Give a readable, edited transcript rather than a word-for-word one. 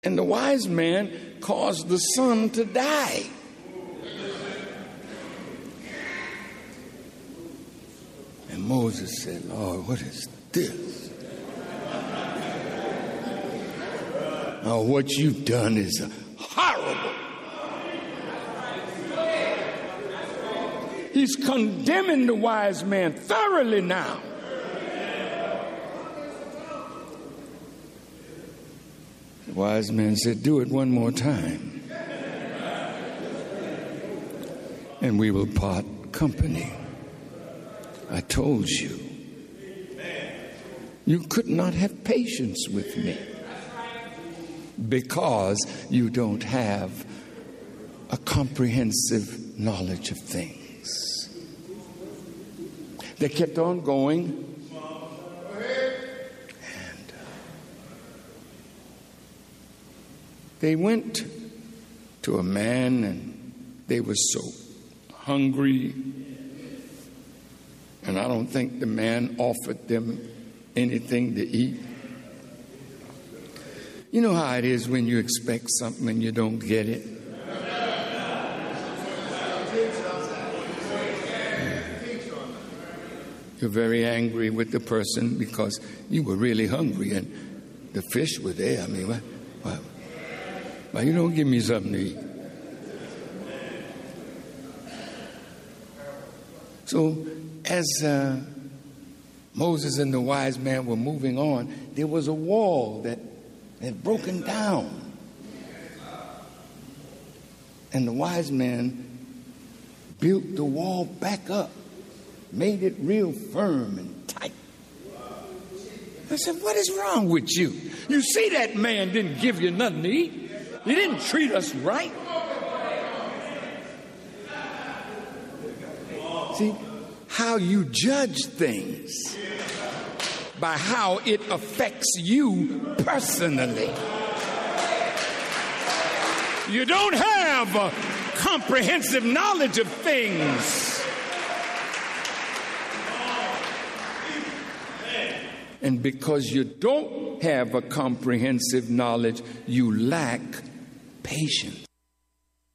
And the wise man caused the son to die. And Moses said, Lord, what is this? Oh, what you've done is horrible. He's condemning the wise man thoroughly now. The wise man said, do it one more time, and we will part company. I told you, you could not have patience with me because you don't have a comprehensive knowledge of things. They kept on going, and they went to a man, and they were so hungry, and I don't think the man offered them anything to eat. You know how it is when you expect something and you don't get it? You're very angry with the person because you were really hungry and the fish were there. I mean, why you don't give me something to eat? So as Moses and the wise man were moving on, there was a wall that had broken down. And the wise man built the wall back up, made it real firm and tight. I said, what is wrong with you? You see, that man didn't give you nothing to eat. He didn't treat us right. See, how you judge things by how it affects you personally. You don't have a comprehensive knowledge of things. And because you don't have a comprehensive knowledge, you lack patience.